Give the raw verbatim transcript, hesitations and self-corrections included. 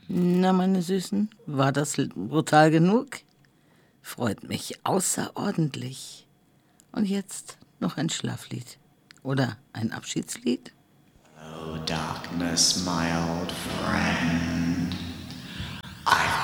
Na, meine Süßen, war das brutal genug? Freut mich außerordentlich. Und jetzt noch ein Schlaflied. Oder ein Abschiedslied? Hello, darkness, my old friend. I've